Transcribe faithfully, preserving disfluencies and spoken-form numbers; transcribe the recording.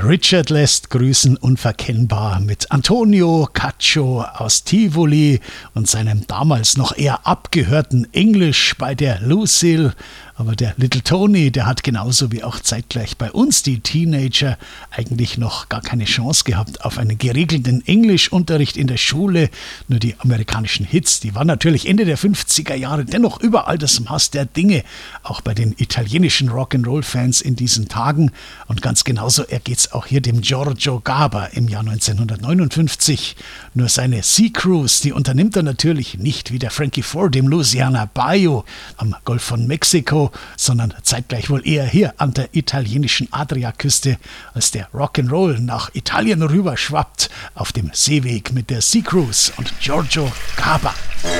Richard lässt grüßen unverkennbar mit Antonio Caccio aus Tivoli und seinem damals noch eher abgehörten Englisch bei der Lucille. Aber der Little Tony, der hat genauso wie auch zeitgleich bei uns die Teenager eigentlich noch gar keine Chance gehabt auf einen geregelten Englischunterricht in der Schule. Nur die amerikanischen Hits, die waren natürlich Ende der fünfziger Jahre dennoch überall das Maß der Dinge, auch bei den italienischen Rock'n'Roll-Fans in diesen Tagen. Und ganz genauso ergeht's auch hier dem Giorgio Gaber im Jahr neunzehnhundertneunundfünfzig. Nur seine Sea Cruise, die unternimmt er natürlich nicht wie der Frankie Ford im Louisiana Bayou am Golf von Mexiko, sondern zeitgleich wohl eher hier an der italienischen Adriaküste, als der Rock'n'Roll nach Italien rüberschwappt auf dem Seeweg mit der Sea Cruise und Giorgio Gaber.